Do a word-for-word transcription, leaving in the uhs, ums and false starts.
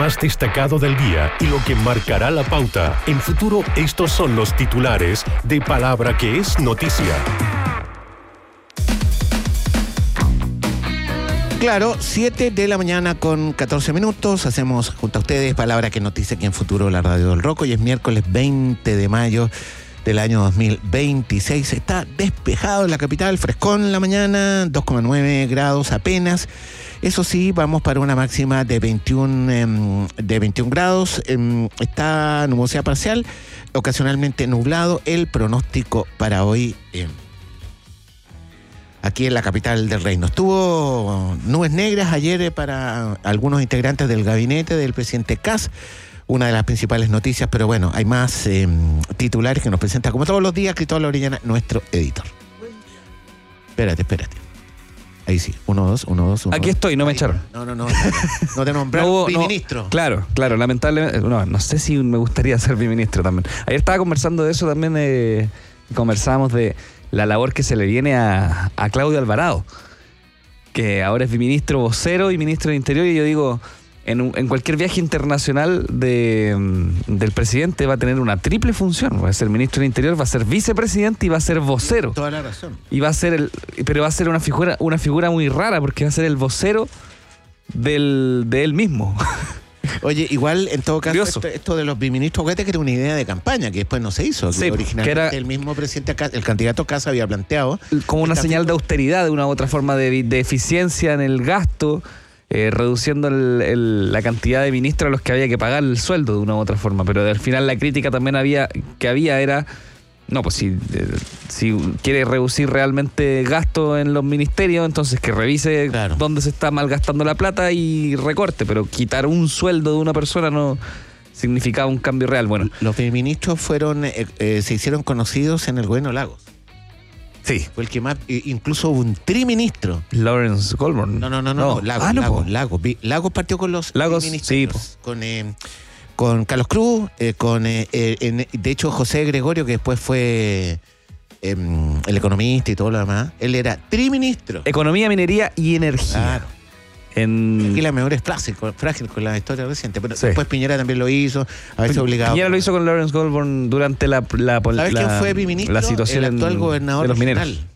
más destacado del día y lo que marcará la pauta. En Futuro, estos son los titulares de Palabra que es noticia. Claro, siete de la mañana con catorce minutos. Hacemos junto a ustedes Palabra que noticia aquí en Futuro, la radio del Roco. Y es miércoles veinte de mayo del año dos mil veintiséis. Está despejado en la capital, frescón en la mañana, dos coma nueve grados apenas. Eso sí, vamos para una máxima de veintiuno, eh, de veintiún grados. Eh, está nubosidad parcial, ocasionalmente nublado. El pronóstico para hoy eh, aquí en la capital del reino. Estuvo nubes negras ayer para algunos integrantes del gabinete del presidente Kast. Una de las principales noticias, pero bueno, hay más eh, titulares que nos presenta, como todos los días, Cristóbal Orellana, nuestro editor. Espérate, espérate. Ahí sí, uno, dos, uno, dos, uno. Aquí estoy, no me Ahí. echaron. No, no, no. No te nombraron No hubo- no, biministro. claro, claro, lamentablemente. No, no sé si me gustaría ser biministro también. Ayer estaba conversando de eso también, eh, conversábamos de la labor que se le viene a, a Claudio Alvarado, que ahora es biministro vocero y ministro de Interior, y yo digo, en, un- en cualquier viaje internacional de, mm, del presidente va a tener una triple función. Va a ser ministro de Interior, va a ser vicepresidente y va a ser vocero. Toda la razón. Y va a ser el, pero va a ser una figura, una figura muy rara, porque va a ser el vocero del, de él mismo. Oye, igual, en todo caso, Curioso. esto, esto de los biministros, acuérdate que era una idea de campaña, que después no se hizo. Que Sí, originalmente que era- el mismo presidente, Kast- el candidato Kast había planteado. Como una esta señal de figura. austeridad, de una u otra forma de, de eficiencia en el gasto, eh, reduciendo el- el- la cantidad de ministros a los que había que pagar el sueldo de una u otra forma. Pero al final la crítica también había que había era, no, pues si, eh, si quiere reducir realmente gasto en los ministerios, entonces que revise Claro. dónde se está malgastando la plata y recorte, pero quitar un sueldo de una persona no significaba un cambio real. Bueno, Los ministros fueron, eh, eh, se hicieron conocidos en el gobierno Lagos. sí, Fue el que más, eh, incluso hubo un triministro. Lawrence Goldborn. No, no, no, no, no, Lagos, Ah, no, Lagos, po. Lagos. Vi- Lagos partió con los Lagos, ministerios, sí, con, eh, con Carlos Cruz, eh, con, eh, eh, en- de hecho, José Gregorio, que después fue eh, el economista y todo lo demás. Él era triministro. Economía, minería y energía. Claro. En... Aquí la mejor es frágil, con- frágil con la historia reciente, pero Sí. después Piñera también lo hizo, a veces obligado. Piñera lo hizo con Lawrence Goldborn durante la, la, ¿Sabes la, quién fue biministro? la situación El actual en- gobernador de los mineros. regional.